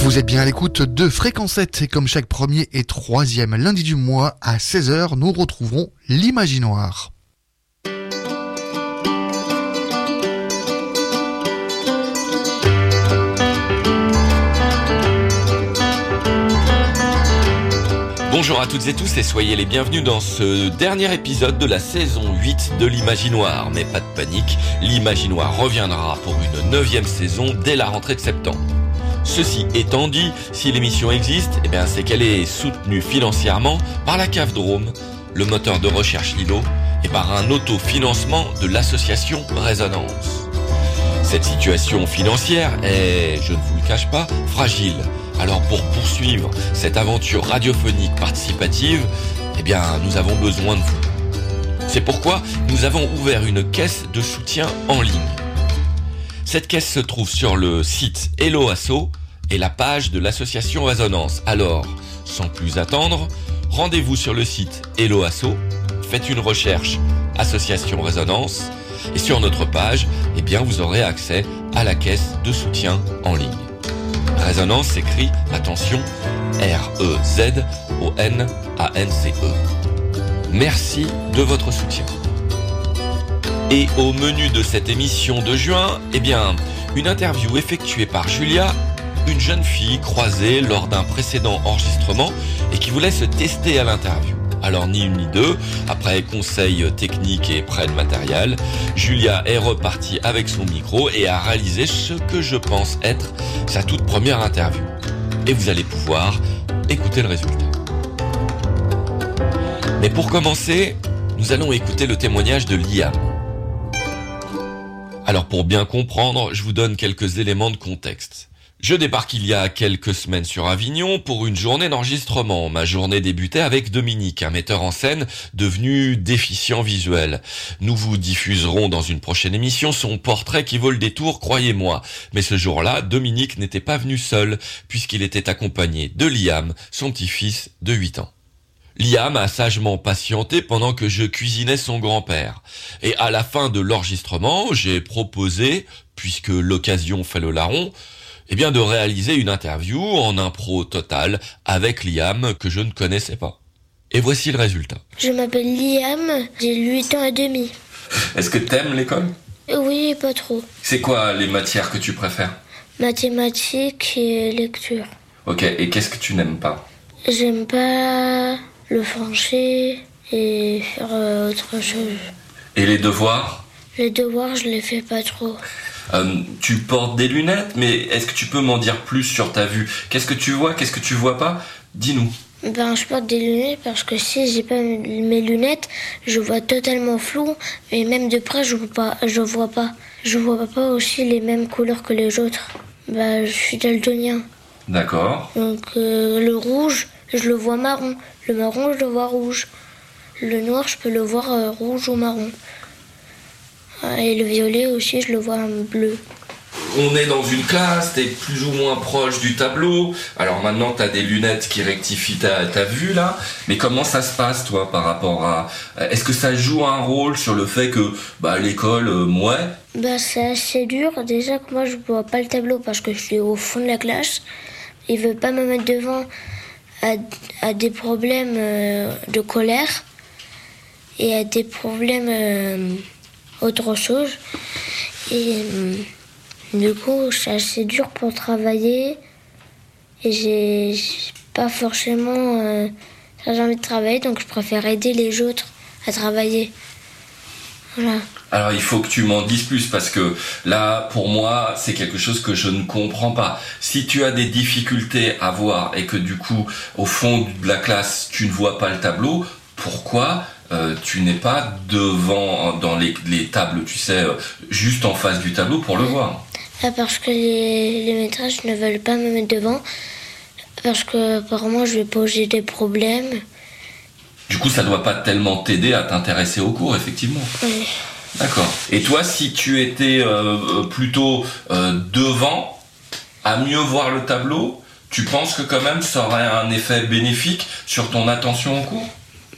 Vous êtes bien à l'écoute de Fréquence 7 et comme chaque premier et troisième lundi du mois à 16h, nous retrouverons l'Imaginoire. Bonjour à toutes et tous et soyez les bienvenus dans ce dernier épisode de la saison 8 de l'Imaginoire. Mais pas de panique, l'Imaginoire reviendra pour une 9e saison dès la rentrée de septembre. Ceci étant dit, si l'émission existe, c'est qu'elle est soutenue financièrement par la CAF Drôme, le moteur de recherche Lilo, et par un autofinancement de l'association Résonance. Cette situation financière est, je ne vous le cache pas, fragile. Alors pour poursuivre cette aventure radiophonique participative, nous avons besoin de vous. C'est pourquoi nous avons ouvert une caisse de soutien en ligne. Cette caisse se trouve sur le site Hello Asso et la page de l'association Résonance. Alors, sans plus attendre, rendez-vous sur le site Hello Asso, faites une recherche Association Résonance et sur notre page, vous aurez accès à la caisse de soutien en ligne. Résonance s'écrit, attention, R-E-Z-O-N-A-N-C-E. Merci de votre soutien. Et au menu de cette émission de juin, une interview effectuée par Julia, une jeune fille croisée lors d'un précédent enregistrement et qui voulait se tester à l'interview. Alors ni une ni deux, après conseils techniques et prêt de matériel, Julia est repartie avec son micro et a réalisé ce que je pense être sa toute première interview. Et vous allez pouvoir écouter le résultat. Mais pour commencer, nous allons écouter le témoignage de Liam. Alors pour bien comprendre, je vous donne quelques éléments de contexte. Je débarque il y a quelques semaines sur Avignon pour une journée d'enregistrement. Ma journée débutait avec Dominique, un metteur en scène devenu déficient visuel. Nous vous diffuserons dans une prochaine émission son portrait qui vaut le détour, croyez-moi. Mais ce jour-là, Dominique n'était pas venu seul, puisqu'il était accompagné de Liam, son petit-fils de 8 ans. Liam a sagement patienté pendant que je cuisinais son grand-père. Et à la fin de l'enregistrement, j'ai proposé, puisque l'occasion fait le larron, de réaliser une interview en impro total avec Liam que je ne connaissais pas. Et voici le résultat. Je m'appelle Liam, j'ai 8 ans et demi. Est-ce que t'aimes l'école ? Oui, pas trop. C'est quoi les matières que tu préfères ? Mathématiques et lecture. Ok, et qu'est-ce que tu n'aimes pas ? J'aime pas le français et faire autre chose. Et les devoirs ? Les devoirs, je les fais pas trop. Tu portes des lunettes, mais est-ce que tu peux m'en dire plus sur ta vue ? Qu'est-ce que tu vois ? Qu'est-ce que tu vois pas ? Dis-nous. Je porte des lunettes parce que si j'ai pas mes lunettes, je vois totalement flou et même de près je vois pas. Je vois pas aussi les mêmes couleurs que les autres. Je suis daltonien. D'accord. Donc le rouge, je le vois marron. Le marron, je le vois rouge. Le noir, je peux le voir rouge ou marron. Et le violet aussi, je le vois en bleu. On est dans une classe, t'es plus ou moins proche du tableau. Alors maintenant, t'as des lunettes qui rectifient ta vue là. Mais comment ça se passe, toi, par rapport à... Est-ce que ça joue un rôle sur le fait que l'école, c'est assez dur. Déjà que moi, je vois pas le tableau parce que je suis au fond de la classe. Il veut pas me mettre devant à des problèmes de colère et à des problèmes... autre chose et du coup c'est assez dur pour travailler et j'ai pas forcément très envie de travailler, donc je préfère aider les autres à travailler. Voilà. Alors il faut que tu m'en dises plus parce que là pour moi c'est quelque chose que je ne comprends pas. Si tu as des difficultés à voir et que du coup au fond de la classe tu ne vois pas le tableau, pourquoi tu n'es pas devant dans les tables, tu sais, juste en face du tableau pour le voir? Parce que les maîtresses ne veulent pas me mettre devant, parce que apparemment je vais poser des problèmes. Du coup, ça doit pas tellement t'aider à t'intéresser au cours, effectivement. Oui. D'accord. Et toi, si tu étais plutôt devant, à mieux voir le tableau, tu penses que quand même ça aurait un effet bénéfique sur ton attention au cours?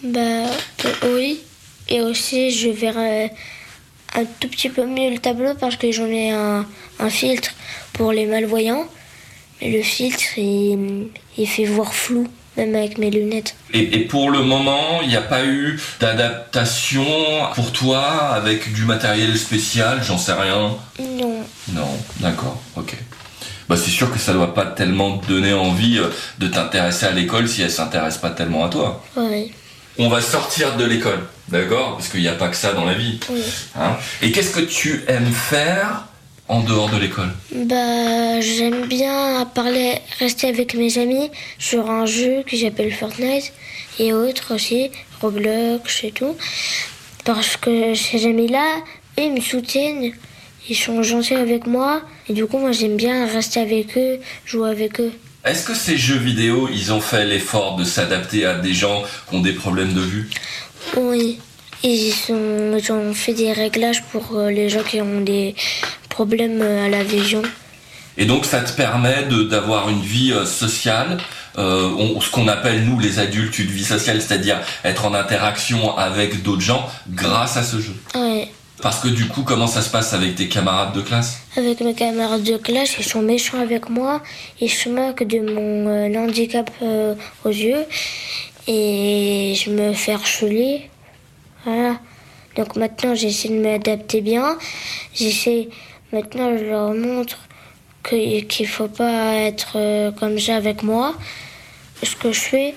Oui. Et aussi, je verrai un tout petit peu mieux le tableau parce que j'en ai un filtre pour les malvoyants. le filtre, il fait voir flou, même avec mes lunettes. Et pour le moment, il n'y a pas eu d'adaptation pour toi avec du matériel spécial, j'en sais rien? Non. Non, d'accord, ok. C'est sûr que ça doit pas tellement te donner envie de t'intéresser à l'école si elle s'intéresse pas tellement à toi. Oui. On va sortir de l'école, d'accord? Parce qu'il n'y a pas que ça dans la vie. Oui. Hein? Et qu'est-ce que tu aimes faire en dehors de l'école? J'aime bien rester avec mes amis sur un jeu que j'appelle Fortnite et autres aussi, Roblox et tout. Parce que ces amis-là, ils me soutiennent, ils sont gentils avec moi et du coup, moi j'aime bien rester avec eux, jouer avec eux. Est-ce que ces jeux vidéo, ils ont fait l'effort de s'adapter à des gens qui ont des problèmes de vue? Oui, ils ont fait des réglages pour les gens qui ont des problèmes à la vision. Et donc ça te permet d'avoir une vie sociale, ce qu'on appelle nous les adultes une vie sociale, c'est-à-dire être en interaction avec d'autres gens grâce à ce jeu. Oui. Parce que du coup, comment ça se passe avec tes camarades de classe? Avec mes camarades de classe, ils sont méchants avec moi, ils se moquent de mon handicap aux yeux et je me fais harceler. Voilà. Donc maintenant, j'essaie de m'adapter bien. Maintenant, je leur montre qu'il faut pas être comme ça avec moi. Ce que je fais,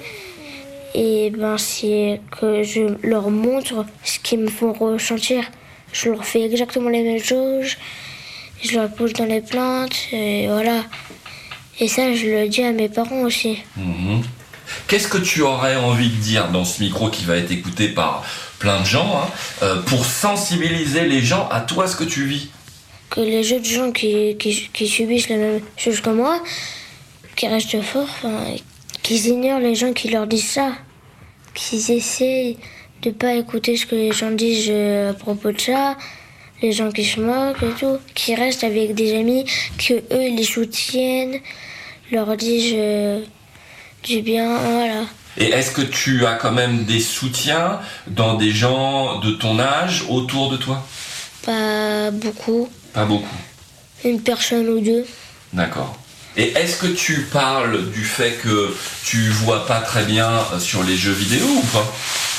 c'est que je leur montre ce qu'ils me font ressentir. Je leur fais exactement les mêmes choses. Je leur pousse dans les plantes, et voilà. Et ça, je le dis à mes parents aussi. Mmh. Qu'est-ce que tu aurais envie de dire dans ce micro qui va être écouté par plein de gens, pour sensibiliser les gens à toi, ce que tu vis? Que les autres gens qui subissent la même chose que moi, qui restent forts, qu'ils ignorent les gens qui leur disent ça. Qu'ils essayent de pas écouter ce que les gens disent à propos de ça, les gens qui se moquent et tout, qui restent avec des amis, que eux les soutiennent, leur disent du bien, voilà. Et est-ce que tu as quand même des soutiens dans des gens de ton âge autour de toi? Pas beaucoup. Pas beaucoup. Une personne ou deux. D'accord. Et est-ce que tu parles du fait que tu vois pas très bien sur les jeux vidéo ou pas?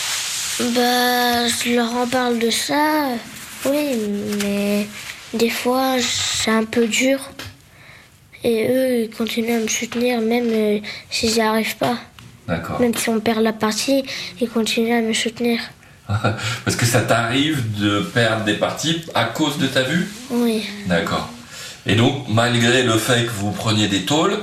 Je leur en parle de ça, oui, mais des fois c'est un peu dur. Et eux, ils continuent à me soutenir même s'ils n'y arrivent pas. D'accord. Même si on perd la partie, ils continuent à me soutenir. Parce que ça t'arrive de perdre des parties à cause de ta vue? Oui. D'accord. Et donc, malgré le fait que vous preniez des tôles,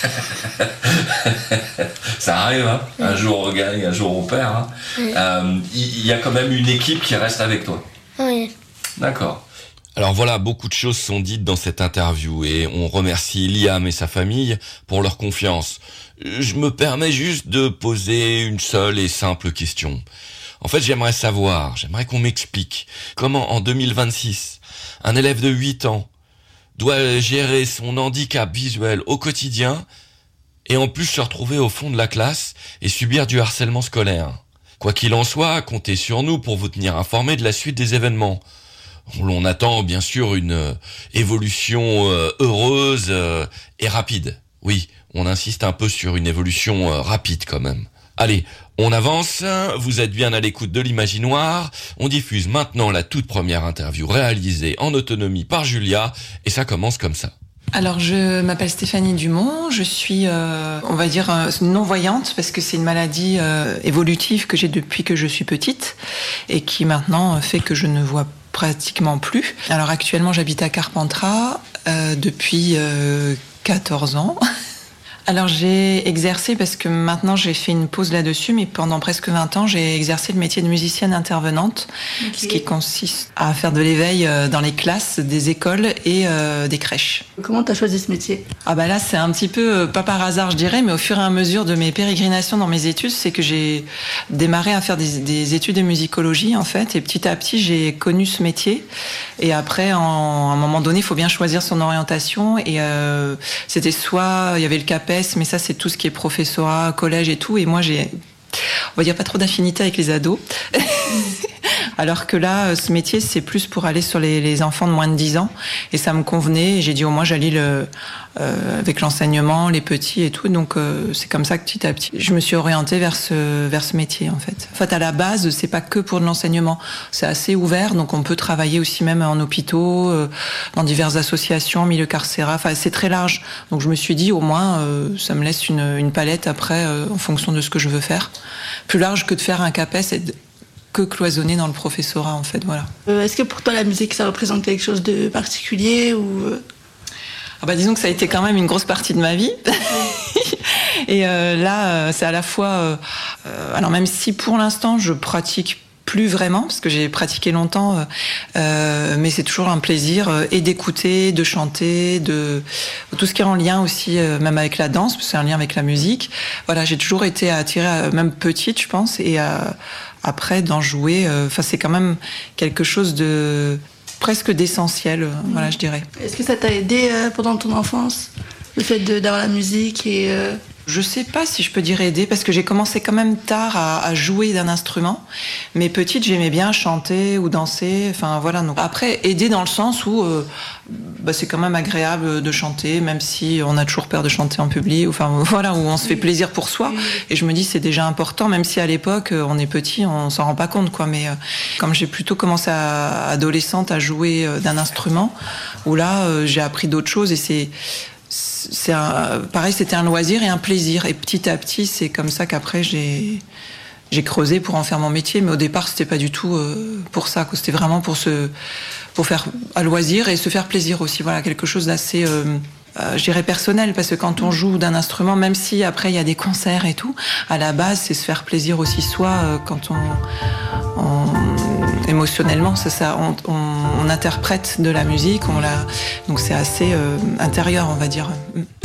ça arrive, hein. Un jour on gagne, un jour on perd. Il y a quand même une équipe qui reste avec toi. Oui. D'accord. Alors voilà, beaucoup de choses sont dites dans cette interview et on remercie Liam et sa famille pour leur confiance. Je me permets juste de poser une seule et simple question. En fait, j'aimerais qu'on m'explique comment en 2026, un élève de 8 ans doit gérer son handicap visuel au quotidien et en plus se retrouver au fond de la classe et subir du harcèlement scolaire. Quoi qu'il en soit, comptez sur nous pour vous tenir informés de la suite des événements. On attend bien sûr une évolution heureuse et rapide. Oui, on insiste un peu sur une évolution rapide quand même. Allez, on avance, vous êtes bien à l'écoute de l'Imaginoire. On diffuse maintenant la toute première interview réalisée en autonomie par Julia et ça commence comme ça. Alors, je m'appelle Stéphanie Dumont, je suis, on va dire, non-voyante parce que c'est une maladie évolutive que j'ai depuis que je suis petite et qui maintenant fait que je ne vois pratiquement plus. Alors actuellement, j'habite à Carpentras depuis 14 ans. Alors j'ai exercé, parce que maintenant j'ai fait une pause là-dessus, mais pendant presque 20 ans, j'ai exercé le métier de musicienne intervenante, okay. Ce qui consiste à faire de l'éveil dans les classes des écoles et des crèches. Comment tu as choisi ce métier ? Là, c'est un petit peu, pas par hasard je dirais, mais au fur et à mesure de mes pérégrinations dans mes études, c'est que j'ai démarré à faire des études de musicologie en fait, et petit à petit j'ai connu ce métier. Et après, à un moment donné, il faut bien choisir son orientation, et c'était soit, il y avait le CAPES, mais ça c'est tout ce qui est professorat, collège et tout, et moi j'ai, on va dire, pas trop d'affinité avec les ados. Alors que là, ce métier, c'est plus pour aller sur les enfants de moins de 10 ans. Et ça me convenait. Et j'ai dit, au moins, j'allie avec l'enseignement, les petits et tout. Donc, c'est comme ça que petit à petit, je me suis orientée vers ce métier, en fait. En fait, à la base, c'est pas que pour de l'enseignement. C'est assez ouvert. Donc, on peut travailler aussi même en hôpitaux, dans diverses associations, milieu carcéral. Enfin, c'est très large. Donc, je me suis dit, au moins, ça me laisse une palette après, en fonction de ce que je veux faire. Plus large que de faire un CAPES et que cloisonner dans le professorat, en fait, voilà. Est-ce que pour toi, la musique, ça représente quelque chose de particulier ou... Disons que ça a été quand même une grosse partie de ma vie. Et là, c'est à la fois... alors même si pour l'instant, je pratique plus vraiment, parce que j'ai pratiqué longtemps, mais c'est toujours un plaisir et d'écouter, de chanter, de tout ce qui est en lien aussi, même avec la danse, parce que c'est un lien avec la musique. Voilà, j'ai toujours été attirée, même petite, je pense, et après d'en jouer. Enfin, c'est quand même quelque chose de presque d'essentiel, voilà, je dirais. Est-ce que ça t'a aidé pendant ton enfance, le fait d'avoir la musique et Je sais pas si je peux dire aider, parce que j'ai commencé quand même tard à jouer d'un instrument. Mais petite, j'aimais bien chanter ou danser. Enfin, voilà. Donc, après, aider dans le sens où c'est quand même agréable de chanter, même si on a toujours peur de chanter en public. Enfin, voilà, où on se fait plaisir pour soi. Et je me dis, c'est déjà important, même si à l'époque, on est petit, on s'en rend pas compte, quoi. Mais comme j'ai plutôt commencé adolescente à jouer d'un instrument, où là, j'ai appris d'autres choses et pareil, c'était un loisir et un plaisir. Et petit à petit, c'est comme ça qu'après, j'ai creusé pour en faire mon métier. Mais au départ, c'était pas du tout pour ça, quoi. C'était vraiment pour faire à loisir et se faire plaisir aussi. Voilà, quelque chose d'assez, je dirais personnel. Parce que quand on joue d'un instrument, même si après, il y a des concerts et tout, à la base, c'est se faire plaisir aussi soi quand émotionnellement, c'est ça. On interprète de la musique, donc c'est assez intérieur, on va dire.